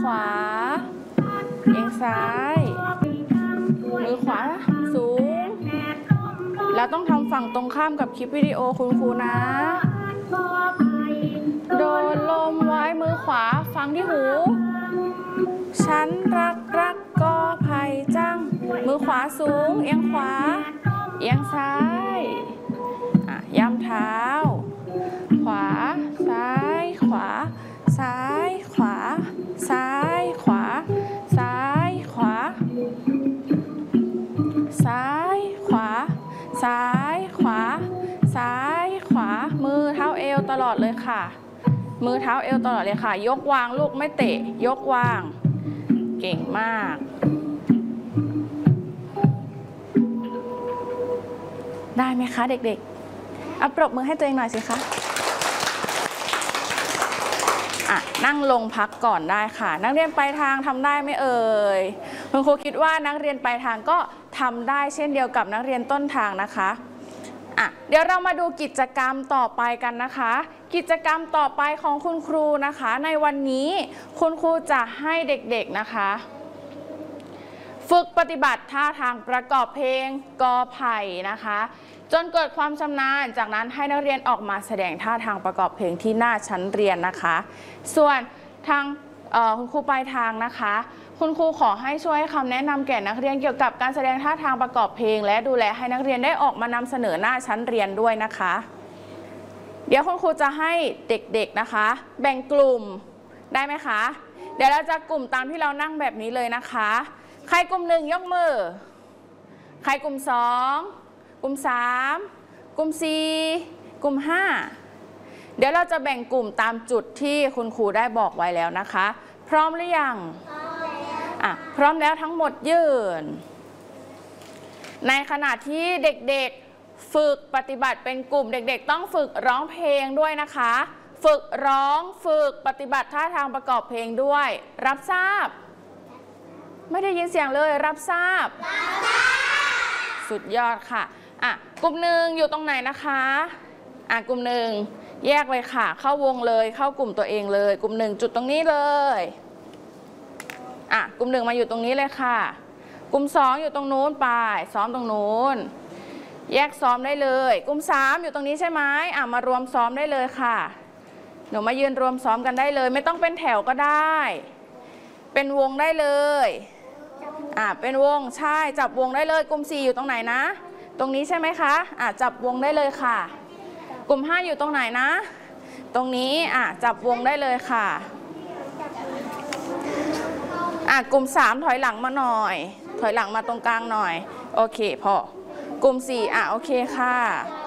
ขวาเอียงซ้ายมือขวาสูงแล้วต้องทำฝั่งตรงข้ามกับคลิปวิดีโอคุณครูนะโดนลมไว้มือขวาฟังที่หูฉันรักกอไผ่จังมือขวาสูงเอียงขวาเอียงซ้ายย้ำเท้าขวาซ้ายขวาซ้ายขวาซ้ายขวาซ้ายขวาซ้ายขวาซ้ายขวาซ้ายขวามือเท้าเอวตลอดเลยค่ะมือเท้าเอวตลอดเลยค่ะยกวางลูกไม่เตะยกวางเก่งมากได้ไหมคะเด็กๆเอาปรบมือให้ตัวเองหน่อยสิคะนั่งลงพักก่อนได้ค่ะนักเรียนปลายทางทำได้ไหมเอ่ยคุณครูคิดว่านักเรียนปลายทางก็ทำได้เช่นเดียวกับนักเรียนต้นทางนะคะเดี๋ยวเรามาดูกิจกรรมต่อไปกันนะคะกิจกรรมต่อไปของคุณครูนะคะในวันนี้คุณครูจะให้เด็กๆนะคะฝึกปฏิบัติท่าทางประกอบเพลงกอไผ่นะคะจนเกิดความชำนาญจากนั้นให้นักเรียนออกมาแสดงท่าทางประกอบเพลงที่หน้าชั้นเรียนนะคะส่วนทางคุณครูปลายทางนะคะคุณครูขอให้ช่วยคำแนะนำแก่นักเรียนเกี่ยวกับการแสดงท่าทางประกอบเพลงและดูแลให้นักเรียนได้ออกมานำเสนอหน้าชั้นเรียนด้วยนะคะเดี๋ยวคุณครูจะให้เด็กๆนะคะแบ่งกลุ่มได้ไหมคะเดี๋ยวเราจะกลุ่มตามที่เรานั่งแบบนี้เลยนะคะใครกลุ่มหนึ่งยกมือใครกลุ่มสองกลุ่ม3กลุ่ม4กลุ่ม5เดี๋ยวเราจะแบ่งกลุ่มตามจุดที่คุณครูได้บอกไว้แล้วนะคะพร้อมหรือยังพร้อมแล้วทั้งหมดยืนในขณะที่เด็กๆฝึกปฏิบัติเป็นกลุ่มเด็กๆต้องฝึกร้องเพลงด้วยนะคะฝึกร้องฝึกปฏิบัติท่าทางประกอบเพลงด้วยรับทราบไม่ได้ยินเสียงเลยรับทราบสุดยอดค่ะกลุ่มหนึ่งอยู่ตรงไหนนะคะกลุ่มหนึ่งแยกเลยค่ะเข้าวงเลยเข้ากลุ่มตัวเองเลยกลุ่มหนึ่งจุดตรงนี้เลยกลุ่มหนึ่งมาอยู่ตรงนี้เลยค่ะกลุ่ม2อยู่ตรงนู้นไปซ้อมตรงนู้นแยกซ้อมได้เลยกลุ่ม3อยู่ตรงนี้ใช่ไหมมารวมซ้อมได้เลยค่ะหนูมายืนรวมซ้อมกันได้เลยไม่ต้องเป็นแถวก็ได้เป็นวงได้เลยเป็นวงใช่จับวงได้เลยกลุ่ม4อยู่ตรงไหนนะตรงนี้ใช่ไหมคะจับวงได้เลยค่ะกลุ่ม5อยู่ตรงไหนนะตรงนี้จับวงได้เลยค่ะกลุ่ม3ถอยหลังมาหน่อยถอยหลังมาตรงกลางหน่อยโอเคพอกลุ่ม4โอเคค่ะ